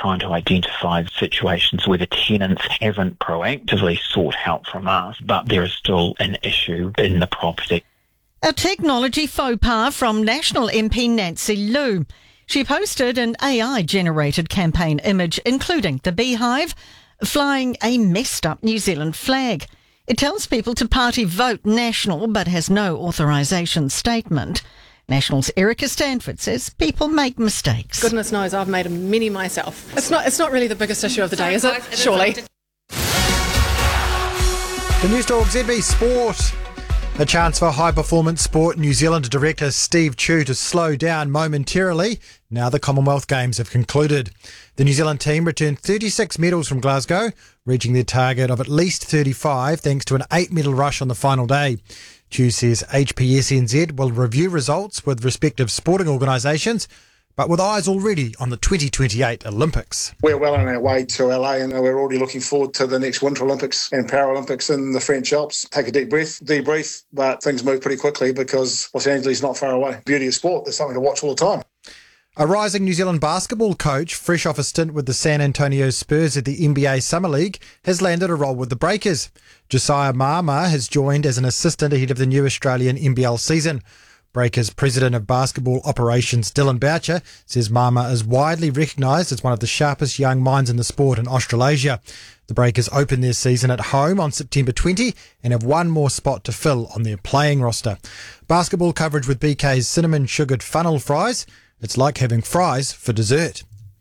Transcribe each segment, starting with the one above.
trying to identify situations where the tenants haven't proactively sought help from us, but there is still an issue in the property. A technology faux pas from National MP Nancy Liu. She posted an AI-generated campaign image, including the beehive flying a messed-up New Zealand flag. It tells people to party vote National, but has no authorisation statement. National's Erica Stanford says people make mistakes. Goodness knows I've made many myself. It's not really the biggest issue of the day, is it? Surely. The News Talk ZB Sport. A chance for High Performance Sport New Zealand director Steve Chu to slow down momentarily now the Commonwealth Games have concluded. The New Zealand team returned 36 medals from Glasgow, reaching their target of at least 35 thanks to an 8-medal rush on the final day. Chu says HPSNZ will review results with respective sporting organisations, but with eyes already on the 2028 Olympics. We're well on our way to LA and we're already looking forward to the next Winter Olympics and Paralympics in the French Alps. Take a deep breath, debrief, but things move pretty quickly because Los Angeles is not far away. Beauty of sport, there's something to watch all the time. A rising New Zealand basketball coach, fresh off a stint with the San Antonio Spurs at the NBA Summer League, has landed a role with the Breakers. Josiah Mama has joined as an assistant ahead of the new Australian NBL season. Breakers President of Basketball Operations Dylan Boucher says Mama is widely recognised as one of the sharpest young minds in the sport in Australasia. The Breakers open their season at home on September 20 and have one more spot to fill on their playing roster. Basketball coverage with BK's cinnamon sugared funnel fries. It's like having fries for dessert.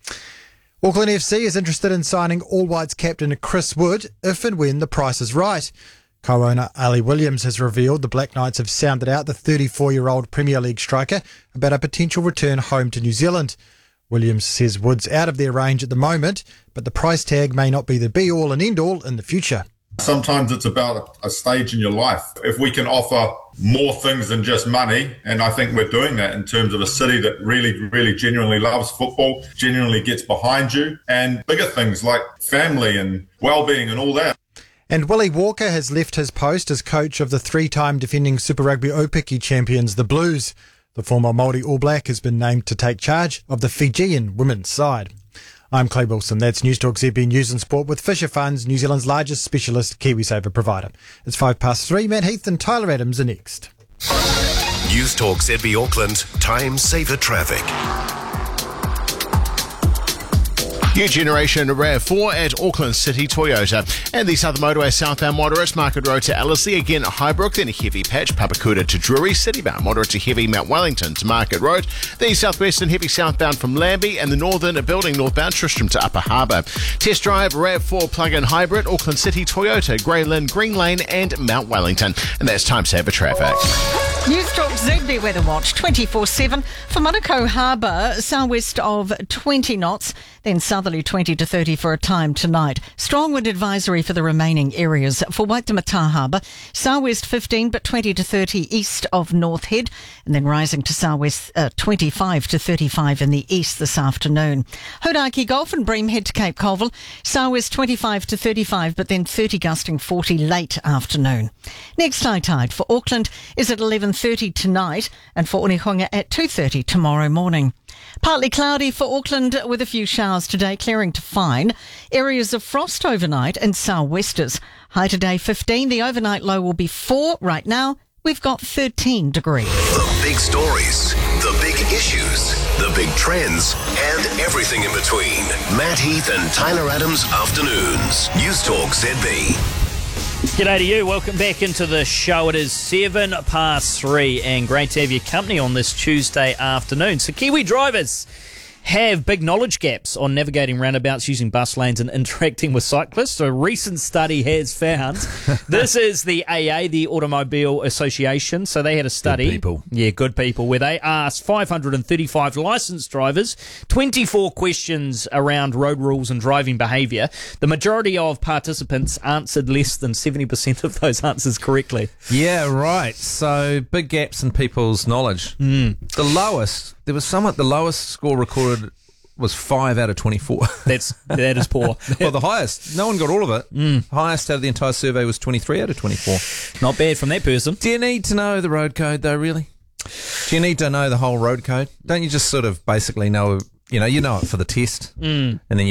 Auckland FC is interested in signing All Whites captain Chris Wood if and when the price is right. Co-owner Ali Williams has revealed the Black Knights have sounded out the 34-year-old Premier League striker about a potential return home to New Zealand. Williams says Wood's out of their range at the moment, but the price tag may not be the be-all and end-all in the future. Sometimes it's about a stage in your life. If we can offer more things than just money, and I think we're doing that in terms of a city that really, really genuinely loves football, genuinely gets behind you, and bigger things like family and well-being and all that. And Willie Walker has left his post as coach of the 3-time defending Super Rugby Aupiki champions, the Blues. The former Māori All Black has been named to take charge of the Fijian women's side. I'm Clay Wilson. That's News Talk ZB News and Sport with Fisher Funds, New Zealand's largest specialist KiwiSaver provider. It's 3:05. Matt Heath and Tyler Adams are next. News Talk ZB Auckland, time saver traffic. New generation RAV4 at Auckland City Toyota. And the Southern Motorway southbound moderate, Market Road to Ellerslie, again at Highbrook, then a heavy patch, Papakuta to Drury, citybound moderate to heavy Mount Wellington to Market Road, the southwestern heavy southbound from Lambie, and the northern building northbound Tristram to Upper Harbour. Test drive RAV4 plug-in hybrid, Auckland City Toyota, Grey Lynn, Green Lane and Mount Wellington. And that's time saver traffic. News Talk ZB Weather Watch 24/7 for Manukau Harbour, southwest of 20 knots, then southerly 20 to 30 for a time tonight. Strong wind advisory for the remaining areas. For Waitemata Harbour, southwest 15 but 20 to 30 east of North Head, and then rising to southwest 25 to 35 in the east this afternoon. Hodaki Gulf and Bream Head to Cape Colville, southwest 25 to 35 but then 30 gusting 40 late afternoon. Next high tide for Auckland is at 11:30 tonight and for Onehunga at 2:30 tomorrow morning. Partly cloudy for Auckland with a few showers today, clearing to fine. Areas of frost overnight and southwesters. High today 15, the overnight low will be 4. Right now we've got 13 degrees. The big stories, the big issues, the big trends, and everything in between. Matt Heath and Tyler Adams Afternoons. News Talk ZB. G'day to you. Welcome back into the show. It is 3:07 and great to have your company on this Tuesday afternoon. So Kiwi drivers have big knowledge gaps on navigating roundabouts, using bus lanes and interacting with cyclists. So a recent study has found, this is the AA, the Automobile Association, so they had a study. Good people. Yeah, good people, where they asked 535 licensed drivers 24 questions around road rules and driving behaviour. The majority of participants answered less than 70% of those answers correctly. Yeah, right. So big gaps in people's knowledge. The lowest score recorded was 5 out of 24. That is poor. Well, the highest. No one got all of it. Highest out of the entire survey was 23 out of 24. Not bad from that person. Do you need to know the road code, though, really? Do you need to know the whole road code? Don't you just sort of basically know, you know it for the test? And then